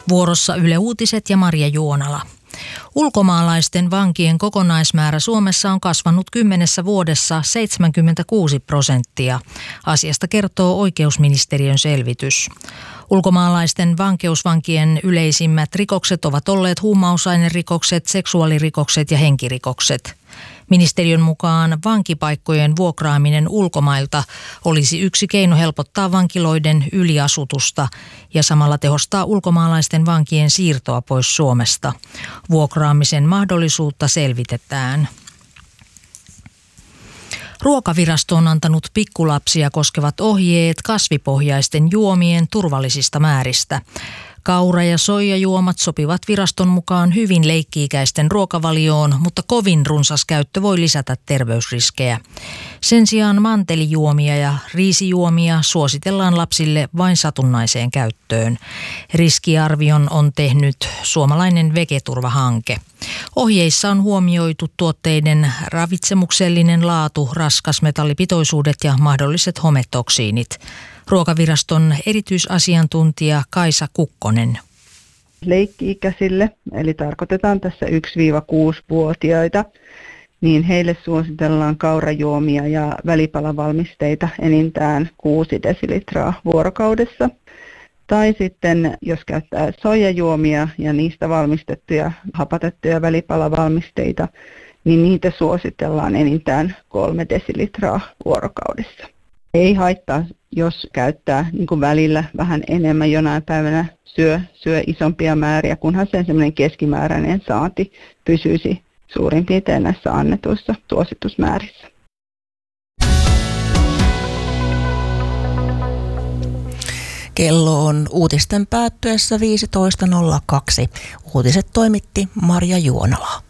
Vuorossa Yle Uutiset ja Marja Juonala. Ulkomaalaisten vankien kokonaismäärä Suomessa on kasvanut 10 vuodessa 76%. Asiasta kertoo oikeusministeriön selvitys. Ulkomaalaisten vankeusvankien yleisimmät rikokset ovat olleet huumausainerikokset, seksuaalirikokset ja henkirikokset. Ministeriön mukaan vankipaikkojen vuokraaminen ulkomailta olisi yksi keino helpottaa vankiloiden yliasutusta ja samalla tehostaa ulkomaalaisten vankien siirtoa pois Suomesta. Vuokraamisen mahdollisuutta selvitetään. Ruokavirasto on antanut pikkulapsia koskevat ohjeet kasvipohjaisten juomien turvallisista määristä. Kaura- ja soijajuomat sopivat viraston mukaan hyvin leikki-ikäisten ruokavalioon, mutta kovin runsas käyttö voi lisätä terveysriskejä. Sen sijaan mantelijuomia ja riisijuomia suositellaan lapsille vain satunnaiseen käyttöön. Riskiarvion on tehnyt suomalainen Vegeturva-hanke. Ohjeissa on huomioitu tuotteiden ravitsemuksellinen laatu, raskasmetallipitoisuudet ja mahdolliset hometoksiinit. Ruokaviraston erityisasiantuntija Kaisa Kukkonen. Leikki-ikäisille, eli tarkoitetaan tässä 1-6-vuotiaita, niin heille suositellaan kaurajuomia ja välipalavalmisteita enintään 6 desilitraa vuorokaudessa. Tai sitten, jos käyttää soijajuomia ja niistä valmistettuja hapatettuja välipalavalmisteita, niin niitä suositellaan enintään 3 desilitraa vuorokaudessa. Ei haittaa, jos käyttää niin kuin välillä vähän enemmän, jonain päivänä syö isompia määriä, kunhan sen semmoinen keskimääräinen saanti pysyisi suurin piirtein näissä annetuissa suositusmäärissä. Kello on uutisten päättyessä 15.02. Uutiset toimitti Marja Juonala.